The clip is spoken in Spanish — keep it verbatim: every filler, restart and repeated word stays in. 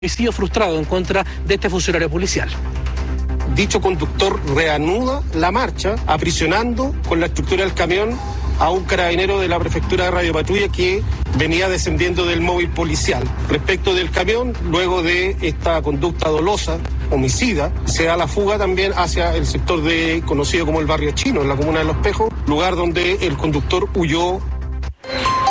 homicidio frustrado en contra de este funcionario policial. Dicho conductor reanuda la marcha, aprisionando con la estructura del camión a un carabinero de la prefectura de Radio Patrulla que venía descendiendo del móvil policial. Respecto del camión, luego de esta conducta dolosa, homicida, se da la fuga también hacia el sector de conocido como el Barrio Chino, en la comuna de Los Pejos, lugar donde el conductor huyó